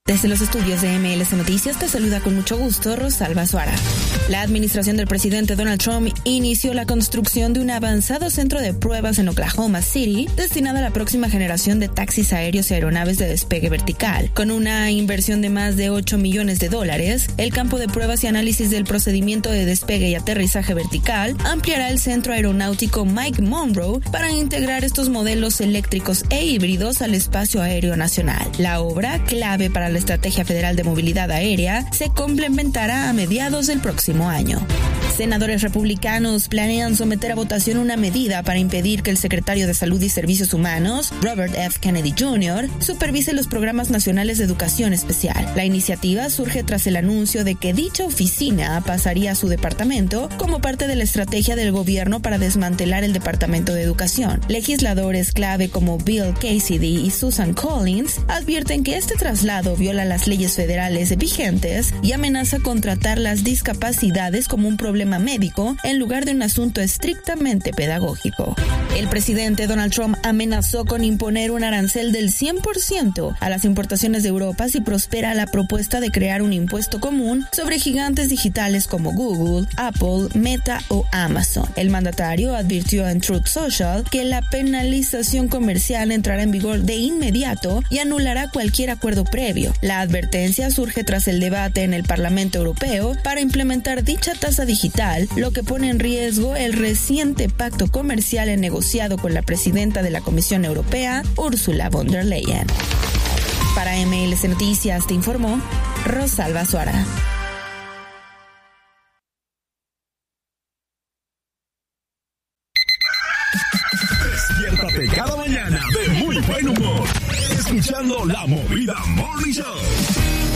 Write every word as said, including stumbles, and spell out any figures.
Desde los estudios de M L C Noticias te saluda con mucho gusto Rosalba Suara. La administración del presidente Donald Trump inició la construcción de un avanzado centro de pruebas en Oklahoma City destinado a la próxima generación de taxis aéreos y aeronaves de despegue vertical. Con una inversión de más de ocho millones de dólares, el campo de pruebas y análisis del procedimiento de despegue y aterrizaje vertical ampliará el centro aeronáutico Mike Monroe para integrar estos modelos eléctricos e híbridos al espacio aéreo nacional. La obra, clave para la Estrategia Federal de Movilidad Aérea, se complementará a mediados del próximo año. Senadores republicanos planean someter a votación una medida para impedir que el secretario de Salud y Servicios Humanos, Robert F. Kennedy junior, supervise los programas nacionales de educación especial. La iniciativa surge tras el anuncio de que dicha oficina pasaría a su departamento como parte de la estrategia del gobierno para desmantelar el Departamento de Educación. Legisladores clave como Bill Cassidy y Susan Collins advierten que este traslado viola las leyes federales vigentes y amenaza con tratar las discapacidades como un problema médico en lugar de un asunto estrictamente pedagógico. El presidente Donald Trump amenazó con imponer un arancel del cien por ciento a las importaciones de Europa si prospera la propuesta de crear un impuesto común sobre gigantes digitales como Google, Apple, Meta o Amazon. El mandatario advirtió en Truth Social que la penalización comercial entrará en vigor de inmediato y anulará cualquier acuerdo previo. La advertencia surge tras el debate en el Parlamento Europeo para implementar dicha tasa digital, lo que pone en riesgo el reciente pacto comercial negociado con la presidenta de la Comisión Europea, Ursula von der Leyen. Para M L C Noticias te informó Rosalba Suara. Despiértate cada mañana de muy buen humor, escuchando La Movida Morning Show.